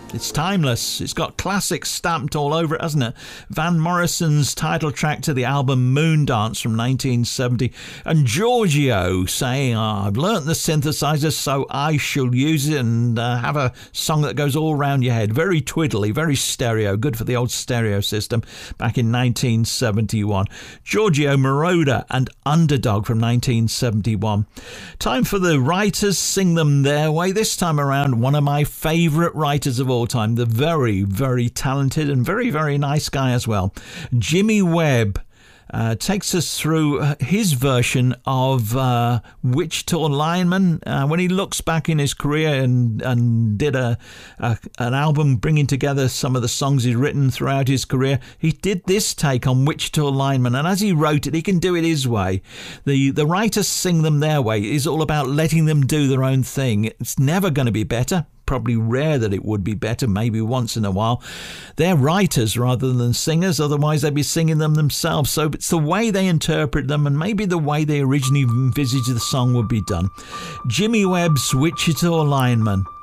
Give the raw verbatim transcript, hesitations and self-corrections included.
It's timeless. It's got classics stamped all over it, hasn't it? Van Morrison's title track to the album Moondance from nineteen seventy. And Giorgio saying, oh, I've learnt the synthesizer, so I shall use it and uh, have a song that goes all round your head. Very twiddly, very stereo. Good for the old stereo system back in nineteen seventy-one. Giorgio Moroder and Underdog from nineteen seventy-one. Time for the writers, sing them their way. This time around, one of my favourite writers of all time, the very, very talented and very, very nice guy as well, Jimmy Webb. Uh, takes us through his version of uh, Wichita Lineman. Uh, when he looks back in his career and, and did a, a an album bringing together some of the songs he's written throughout his career, he did this take on Wichita Lineman. And as he wrote it, he can do it his way. The, the writers sing them their way. It's all about letting them do their own thing. It's never going to be better. Probably rare that it would be better, maybe once in a while. They're writers rather than singers, otherwise they'd be singing them themselves. So it's the way they interpret them and maybe the way they originally envisaged the song would be done. Jimmy Webb's Wichita Lineman.